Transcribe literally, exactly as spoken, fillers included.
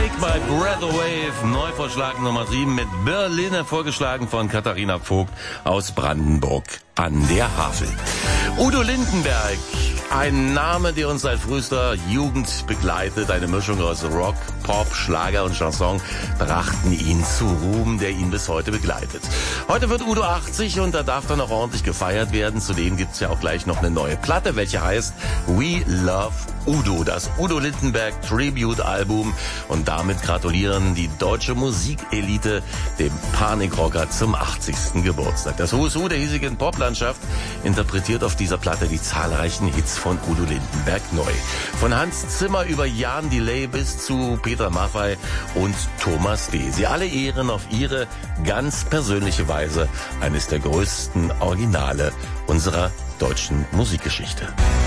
Take My Breath Away, Neuvorschlag Nummer sieben mit Berliner, vorgeschlagen von Katharina Vogt aus Brandenburg an der Havel. Udo Lindenberg, ein Name, der uns seit frühester Jugend begleitet. Eine Mischung aus Rock, Pop, Schlager und Chanson brachten ihn zu Ruhm, der ihn bis heute begleitet. Heute wird Udo achtzig und da darf dann auch ordentlich gefeiert werden. Zudem gibt's ja auch gleich noch eine neue Platte, welche heißt We Love Udo, das Udo Lindenberg Tribute-Album. Und damit gratulieren die deutsche Musikelite dem Panikrocker zum achtzigsten Geburtstag. Das Who is Who der hiesigen Poplandschaft interpretiert auf dieser Platte die zahlreichen Hits von Udo Lindenberg neu. Von Hans Zimmer über Jan Delay bis zu Peter Maffay und Thomas D. Sie alle ehren auf ihre ganz persönliche Weise eines der größten Originale unserer deutschen Musikgeschichte.